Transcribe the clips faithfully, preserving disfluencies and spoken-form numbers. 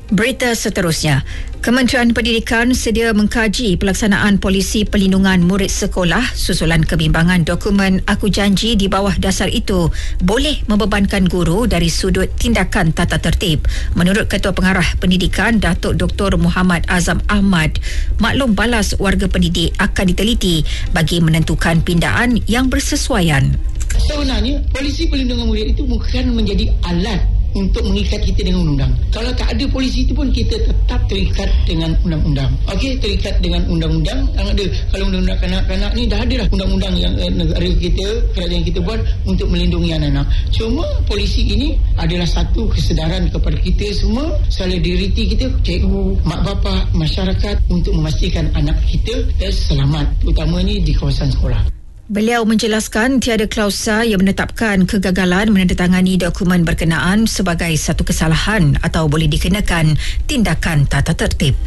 Berita seterusnya, Kementerian Pendidikan sedia mengkaji pelaksanaan polisi pelindungan murid sekolah susulan kebimbangan dokumen Aku Janji di bawah dasar itu boleh membebankan guru dari sudut tindakan tata tertib. Menurut Ketua Pengarah Pendidikan Datuk Doktor Muhammad Azam Ahmad, maklum balas warga pendidik akan diteliti bagi menentukan pindaan yang bersesuaian. Sebenarnya polisi pelindungan murid itu bukan menjadi alat untuk mengikat kita dengan undang-undang. Kalau tak ada polisi itu pun kita tetap terikat dengan undang-undang. Okey, terikat dengan undang-undang. Yang ada, kalau undang-undang kanak-kanak ni dah ada dah undang-undang yang eh, negara kita, kerajaan kita buat untuk melindungi anak-anak. Cuma polisi ini adalah satu kesedaran kepada kita semua, solidariti kita, cikgu, mak bapak, masyarakat untuk memastikan anak kita selamat, terutamanya di kawasan sekolah. Beliau menjelaskan tiada klausa yang menetapkan kegagalan menandatangani dokumen berkenaan sebagai satu kesalahan atau boleh dikenakan tindakan tata tertib.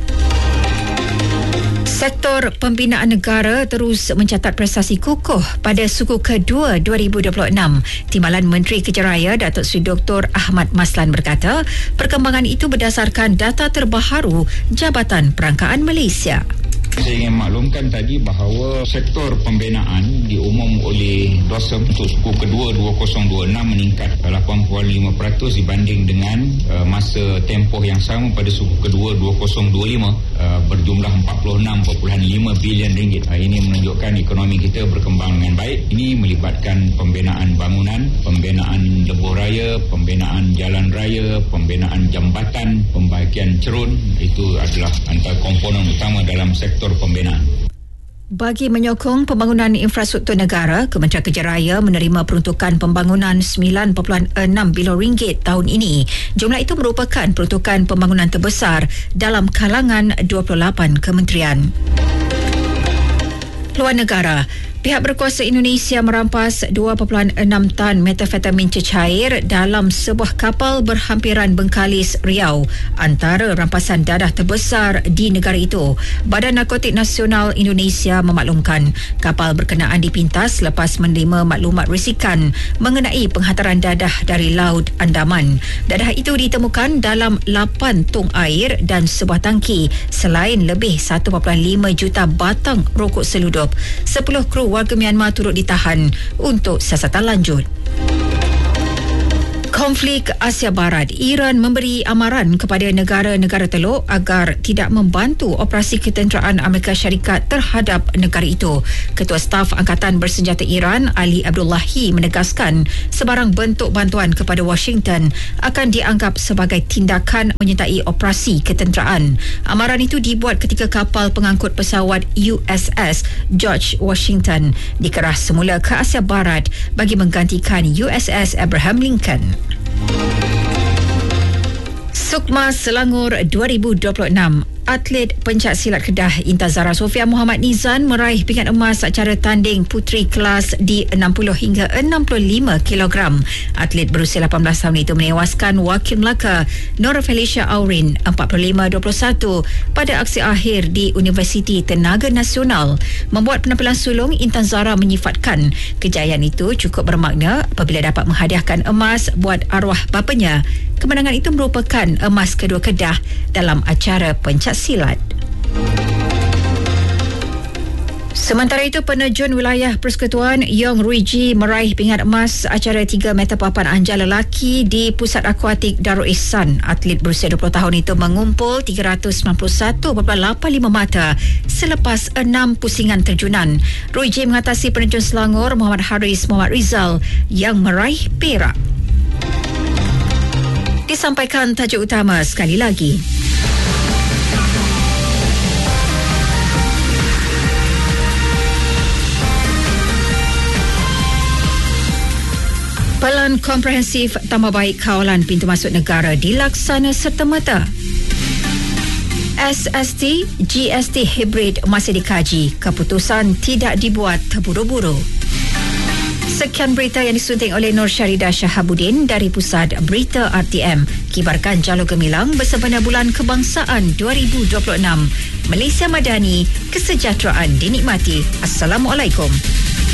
Sektor pembinaan negara terus mencatat prestasi kukuh pada suku kedua dua ribu dua puluh enam. Timbalan Menteri Kejaraya Datuk Seri Doktor Ahmad Maslan berkata, perkembangan itu berdasarkan data terbaharu Jabatan Perangkaan Malaysia. Saya ingin maklumkan tadi bahawa sektor pembinaan diumum oleh DOSM untuk suku kedua dua ribu dua puluh enam meningkat lapan puluh lima peratus dibanding dengan uh, masa tempoh yang sama pada suku kedua dua ribu dua puluh lima uh, berjumlah empat puluh enam perpuluhan lima bilion ringgit. Uh, ini menunjukkan ekonomi kita berkembang dengan baik. Ini melibatkan pembinaan bangunan, pembinaan lebuh raya, pembinaan jalan raya, pembinaan jambatan, pembaikan cerun. Itu adalah antara komponen utama dalam sektor pembinaan. Bagi menyokong pembangunan infrastruktur negara, Kementerian Kejaraya menerima peruntukan pembangunan sembilan perpuluhan enam bilion ringgit tahun ini. Jumlah itu merupakan peruntukan pembangunan terbesar dalam kalangan dua puluh lapan kementerian. Luar negara, pihak berkuasa Indonesia merampas dua perpuluhan enam tan metafetamin cecair dalam sebuah kapal berhampiran Bengkalis, Riau, antara rampasan dadah terbesar di negara itu. Badan Narkotik Nasional Indonesia memaklumkan kapal berkenaan dipintas selepas menerima maklumat risikan mengenai penghantaran dadah dari Laut Andaman. Dadah itu ditemukan dalam lapan tong air dan sebuah tangki, selain lebih satu perpuluhan lima juta batang rokok seludup. sepuluh kru warga Myanmar turut ditahan untuk siasatan lanjut. Konflik Asia Barat, Iran memberi amaran kepada negara-negara teluk agar tidak membantu operasi ketenteraan Amerika Syarikat terhadap negara itu. Ketua Staf Angkatan Bersenjata Iran, Ali Abdullahi, menegaskan sebarang bentuk bantuan kepada Washington akan dianggap sebagai tindakan menyertai operasi ketenteraan. Amaran itu dibuat ketika kapal pengangkut pesawat U S S George Washington dikerah semula ke Asia Barat bagi menggantikan U S S Abraham Lincoln. Sukma Selangor dua ribu dua puluh enam. Atlet pencak silat Kedah Intan Zahra Sofia Muhammad Nizan meraih pingat emas acara tanding puteri kelas di enam puluh hingga enam puluh lima kilogram. Atlet berusia lapan belas tahun itu menewaskan wakil Melaka Nora Felicia Aurin empat puluh lima dua puluh satu pada aksi akhir di Universiti Tenaga Nasional. Membuat penampilan sulung, Intan Zahra menyifatkan kejayaan itu cukup bermakna apabila dapat menghadiahkan emas buat arwah bapanya. Kemenangan itu merupakan emas kedua Kedah dalam acara pencak silat. Sementara itu, penerjun wilayah Persekutuan Yong Ruiji meraih pingat emas acara tiga meter papan anjal lelaki di Pusat Akuatik Darul Ihsan. Atlet berusia dua puluh tahun itu mengumpul tiga ratus sembilan puluh satu perpuluhan lapan lima mata selepas enam pusingan terjunan. Ruiji mengatasi penerjun Selangor Muhammad Haris Muhammad Rizal yang meraih perak. Disampaikan tajuk utama sekali lagi. Pelan komprehensif tambah baik kawalan pintu masuk negara dilaksana serta-merta. S S T, G S T hibrid masih dikaji. Keputusan tidak dibuat terburu-buru. Sekian berita yang disunting oleh Nur Syarida Shahabuddin dari Pusat Berita R T M. Kibarkan Jalur Gemilang bersempena Bulan Kebangsaan dua ribu dua puluh enam. Malaysia Madani, kesejahteraan dinikmati. Assalamualaikum.